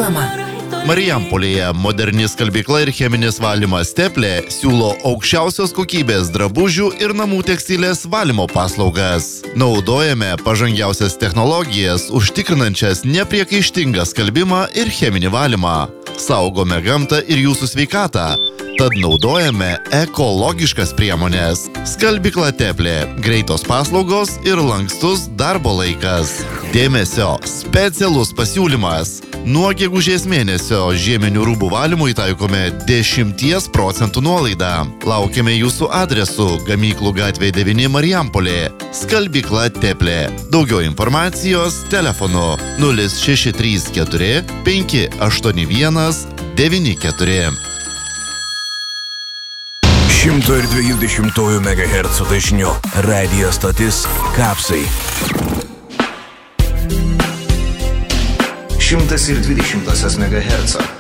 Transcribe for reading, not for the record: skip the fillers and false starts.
reklama. Marijampolėje moderni skalbykla ir cheminis valymas Teplė siūlo aukščiausios kokybės drabužių ir namų tekstilės valymo paslaugas. Naudojame pažangiausias technologijas, užtikrinančias nepriekaištingą skalbimą ir cheminį valymą. Saugome gamtą ir jūsų sveikatą. Tad naudojame ekologiškas priemonės. Skalbykla Teplė, greitos paslaugos ir lankstus darbo laikas. Dėmesio, specialus pasiūlymas. Nuo gegužės mėnesio žieminių rūbų valymui taikome 10% nuolaidą. Laukiame jūsų adresu Gamyklų gatvė 9 Marijampolė. Skalbykla Teplė. Daugiau informacijos telefonu 0634 581 94. 120 MHz dažniu radijo stotis Kapsai. 120 MHz